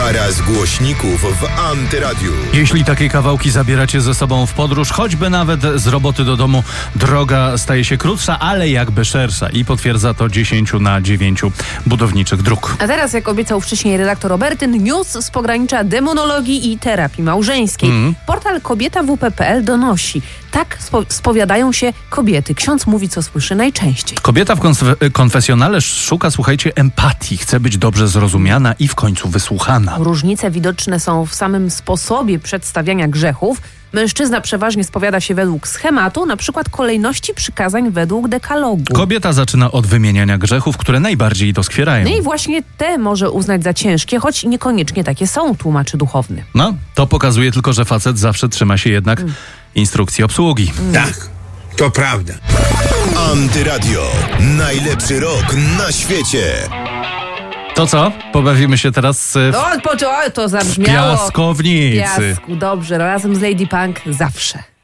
Para z głośników w Antyradiu. Jeśli takie kawałki zabieracie ze sobą w podróż, choćby nawet z roboty do domu, droga staje się krótsza, ale jakby szersza. I potwierdza to 10 na 9 budowniczych dróg. A teraz, jak obiecał wcześniej redaktor Robertyn, news z pogranicza demonologii i terapii małżeńskiej. Portal kobietawp.pl donosi. Tak spowiadają się kobiety. Ksiądz mówi, co słyszy najczęściej. Kobieta w konfesjonale szuka, słuchajcie, empatii. Chce być dobrze zrozumiana i w końcu wysłuchana. Różnice widoczne są w samym sposobie przedstawiania grzechów. Mężczyzna przeważnie spowiada się według schematu, na przykład kolejności przykazań według dekalogu. Kobieta zaczyna od wymieniania grzechów, które najbardziej doskwierają. No i właśnie te może uznać za ciężkie, choć niekoniecznie takie są, tłumaczy duchowny. No, to pokazuje tylko, że facet zawsze trzyma się jednak instrukcji obsługi. Tak, to prawda. Antyradio. Najlepszy rok na świecie. To co? Pobawimy się teraz To zabrzmiało. piaskownicy. Piasku, dobrze, razem z Lady Punk zawsze.